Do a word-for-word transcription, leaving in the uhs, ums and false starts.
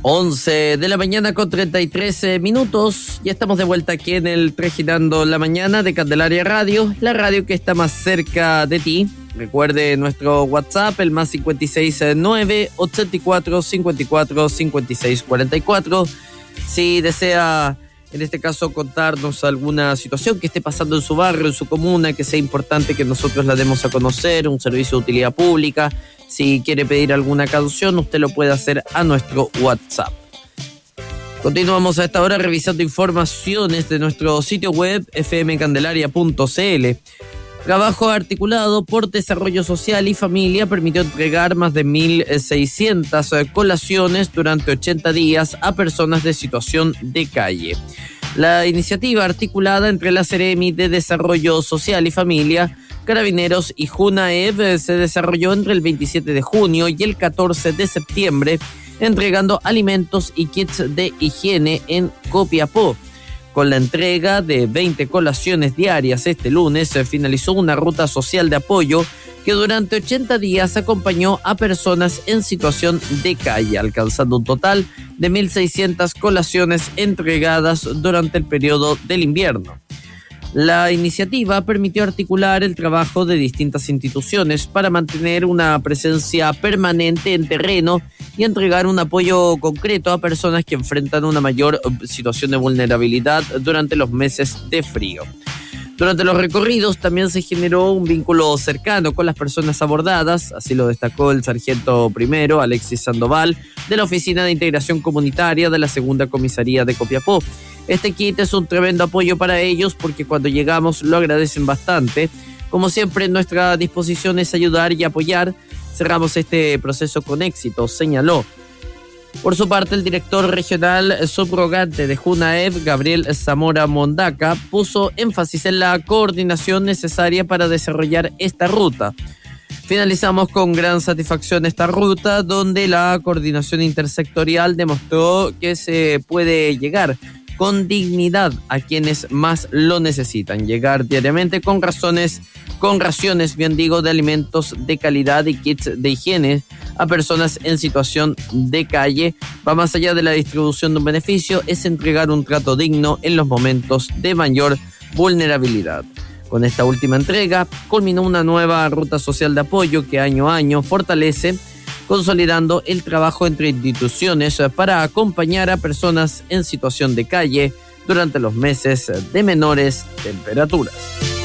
once de la mañana con treinta y tres minutos. Ya estamos de vuelta aquí en el Trejinando la Mañana de Candelaria Radio, la radio que está más cerca de ti. Recuerde nuestro WhatsApp, el más cinco seis nueve, ochenta y cuatro, cincuenta y cuatro, cincuenta y seis cuarenta y cuatro. Si desea, en este caso, contarnos alguna situación que esté pasando en su barrio, en su comuna, que sea importante que nosotros la demos a conocer, un servicio de utilidad pública. Si quiere pedir alguna canción, usted lo puede hacer a nuestro WhatsApp. Continuamos a esta hora revisando informaciones de nuestro sitio web f m candelaria punto c l. Trabajo articulado por Desarrollo Social y Familia permitió entregar más de mil seiscientas colaciones durante ochenta días a personas de situación de calle. La iniciativa, articulada entre la Seremi de Desarrollo Social y Familia, Carabineros y JUNAEV, se desarrolló entre el veintisiete de junio y el catorce de septiembre, entregando alimentos y kits de higiene en Copiapó. Con la entrega de veinte colaciones diarias este lunes, se finalizó una ruta social de apoyo que durante ochenta días acompañó a personas en situación de calle, alcanzando un total de mil seiscientas colaciones entregadas durante el periodo del invierno. La iniciativa permitió articular el trabajo de distintas instituciones para mantener una presencia permanente en terreno y entregar un apoyo concreto a personas que enfrentan una mayor situación de vulnerabilidad durante los meses de frío. Durante los recorridos también se generó un vínculo cercano con las personas abordadas, así lo destacó el sargento primero Alexis Sandoval de la Oficina de Integración Comunitaria de la Segunda Comisaría de Copiapó. Este kit es un tremendo apoyo para ellos porque cuando llegamos lo agradecen bastante. Como siempre, nuestra disposición es ayudar y apoyar. Cerramos este proceso con éxito, señaló. Por su parte, el director regional subrogante de JUNAEV, Gabriel Zamora Mondaca, puso énfasis en la coordinación necesaria para desarrollar esta ruta. Finalizamos con gran satisfacción esta ruta, donde la coordinación intersectorial demostró que se puede llegar con dignidad a quienes más lo necesitan, llegar diariamente con razones, con raciones, bien digo, de alimentos de calidad y kits de higiene a personas en situación de calle. Va más allá de la distribución de un beneficio, es entregar un trato digno en los momentos de mayor vulnerabilidad. Con esta última entrega, culminó una nueva ruta social de apoyo que año a año fortalece, consolidando el trabajo entre instituciones para acompañar a personas en situación de calle durante los meses de menores temperaturas.